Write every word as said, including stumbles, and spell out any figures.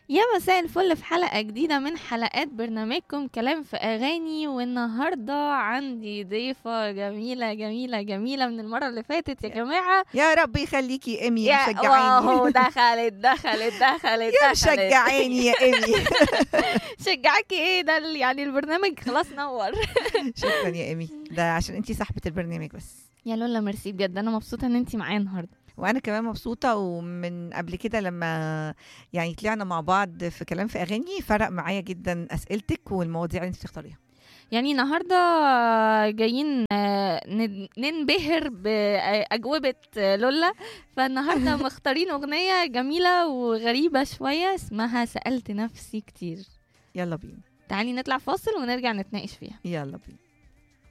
يا مساء الفل في حلقة جديدة من حلقات برنامجكم كلام في أغاني. والنهاردة عندي ضيفة جميلة جميلة جميلة من المرة اللي فاتت يا جماعة. يا رب يخليكي يا إيمي، يا مشجعاني. واو، دخلت دخلت دخلت يا دخلت مشجعاني يا إيمي. شجعكي ايه ده ال- يعني البرنامج خلاص نور. شكرا يا إيمي، ده عشان انتي صاحبة البرنامج بس. يا لولا ميرسي بجد، أنا مبسوطة إن انتي معايا النهاردة. وانا كمان مبسوطة، ومن قبل كده لما يعني طلعنا مع بعض في كلام في اغاني فرق معايا جدا اسئلتك والمواضيع اللي انت بتختاريها. يعني النهاردة جايين آه، ن- ننبهر بأجوبة آه، لولا. فالنهاردة مختارين أغنية جميلة وغريبة شوية اسمها سألت نفسي كتير. يلا بينا. تعالي نطلع فاصل ونرجع نتناقش فيها. يلا بينا.